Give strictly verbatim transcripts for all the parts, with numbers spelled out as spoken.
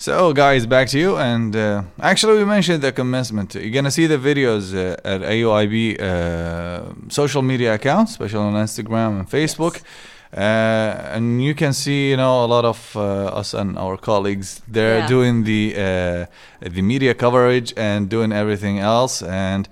So, guys, back to you. And uh, actually, we mentioned the commencement. You're gonna see the videos uh, at A U I B uh, social media accounts, especially on Instagram and Facebook. Yes. Uh, and you can see, you know, a lot of uh, us and our colleagues. They're Yeah. doing the uh, the media coverage and doing everything else, and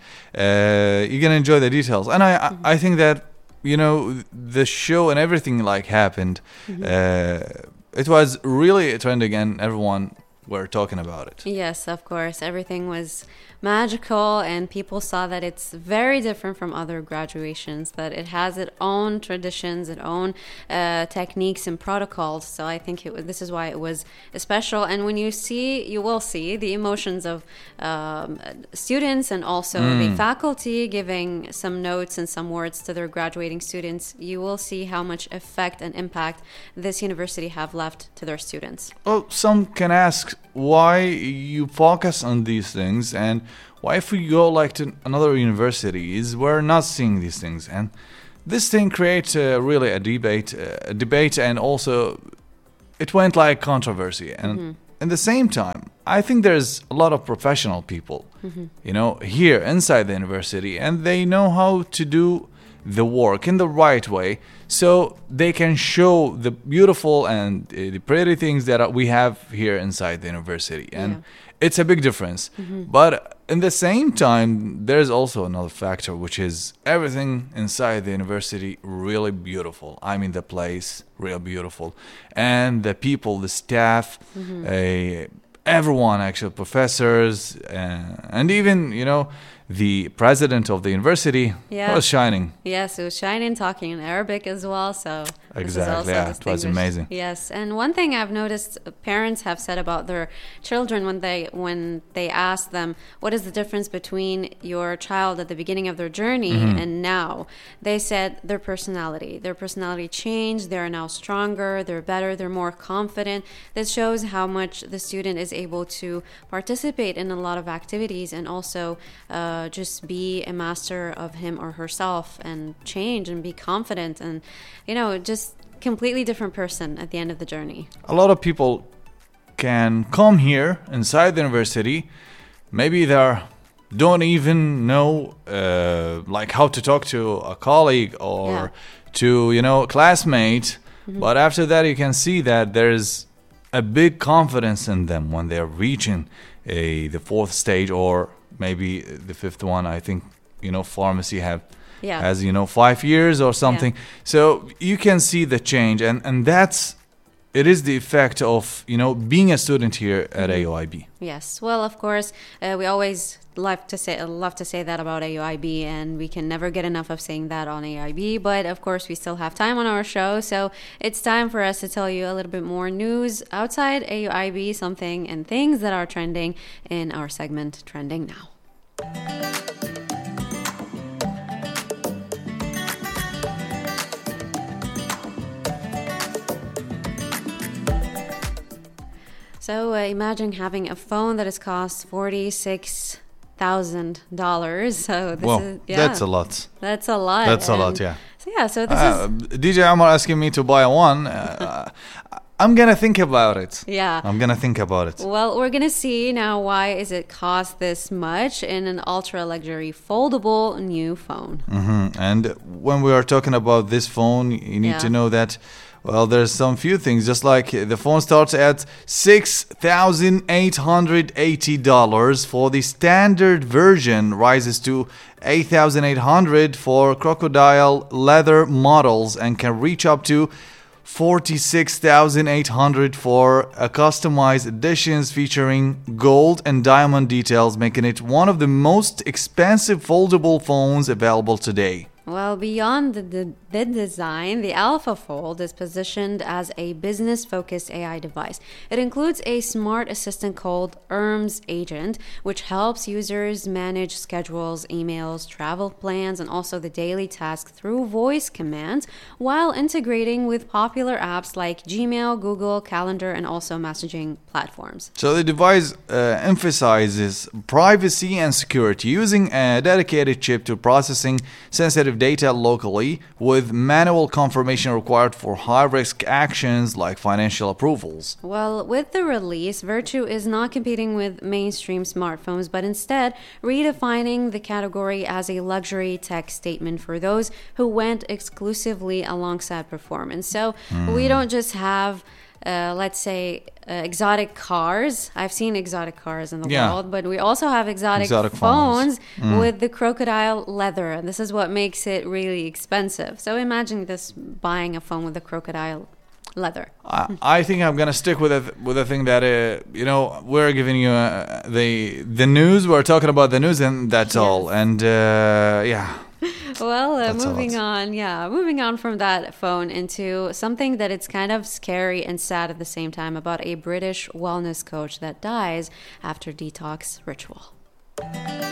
uh, you're gonna enjoy the details. And I, I, I think that you know the show and everything like happened. Uh, it was really trending, and everyone were talking about it. Yes, of course. Everything was magical, and people saw that it's very different from other graduations, that it has its own traditions, its own uh, techniques and protocols. So I think it was, this is why it was special. And when you see, you will see the emotions of um, students and also the faculty giving some notes and some words to their graduating students, you will see how much effect and impact this university have left to their students. Well, some can ask why you focus on these things, and why if we go like to another universities we're not seeing these things. And this thing creates uh, really a debate, uh, a debate, and also it went like controversy. And at the same time, I think there's a lot of professional people, you know, here inside the university, and they know how to do the work in the right way, so they can show the beautiful and uh, the pretty things that we have here inside the university. And Yeah. it's a big difference. But in the same time, there's also another factor, which is everything inside the university really beautiful. I mean, the place real beautiful, and the people, the staff, uh, everyone, actually, professors, uh, and even, you know, the president of the university Yeah. was shining. Yes, it was shining, talking in Arabic as well. So this is Exactly, also yeah, it was distinguished. amazing. Yes, and one thing I've noticed uh, parents have said about their children when they when they ask them what is the difference between your child at the beginning of their journey Mm-hmm. and now, they said their personality. Their personality changed. They're now stronger. They're better. They're more confident. This shows how much the student is able to participate in a lot of activities and also uh, just be a master of him or herself and change and be confident and, you know, just completely different person at the end of the journey. A lot of people can come here inside the university. Maybe they don't even know uh, like how to talk to a colleague or Yeah. to, you know, classmate. But after that, you can see that there's a big confidence in them when they're reaching a the fourth stage, or maybe the fifth one. I think, you know, pharmacy have Yeah. has, you know, five years or something. So you can see the change, and and that's it is the effect of, you know, being a student here at A U I B. Yes. Well, of course, uh, we always love to say love to say that about A U I B, and we can never get enough of saying that on A U I B. But of course, we still have time on our show, so it's time for us to tell you a little bit more news outside A U I B, something and things that are trending in our segment Trending Now. So uh, imagine having a phone that has cost forty-six thousand dollars. So this Well, is yeah, that's a lot. That's a lot. That's a lot, And yeah. So yeah, so this Uh, is D J Amar asking me to buy one. Uh, I'm gonna think about it. yeah. I'm gonna think about it. Well, we're gonna see now why is it cost this much in an ultra luxury foldable new phone. hmm And when we are talking about this phone, you need Yeah. to know that, well, there's some few things. Just like the phone starts at six thousand eight hundred eighty dollars for the standard version, rises to eight thousand eight hundred for crocodile leather models, and can reach up to forty-six thousand eight hundred for a customized editions featuring gold and diamond details, making it one of the most expensive foldable phones available today. Well, beyond the, the, the design, the Alpha Fold is positioned as a business-focused A I device. It includes a smart assistant called E R M S Agent, which helps users manage schedules, emails, travel plans, and also the daily tasks through voice commands, while integrating with popular apps like Gmail, Google, Calendar, and also messaging platforms. So the device uh, emphasizes privacy and security, using a dedicated chip to processing sensitive sensitive data locally with manual confirmation required for high-risk actions like financial approvals. Well, with the release, Virtu is not competing with mainstream smartphones, but instead redefining the category as a luxury tech statement for those who went exclusively alongside performance. So mm. we don't just have Uh, let's say uh, exotic cars. I've seen exotic cars in the yeah. world, but we also have exotic, exotic phones, phones mm. with the crocodile leather, and this is what makes it really expensive. So imagine this buying a phone with the crocodile leather. I, I think I'm gonna stick with a with a thing that uh, you know we're giving you uh, the the news. We're talking about the news, and that's yes. all. And uh, yeah. Well, uh, moving on, yeah, moving on from that phone into something that it's kind of scary and sad at the same time about a British wellness coach that dies after detox ritual.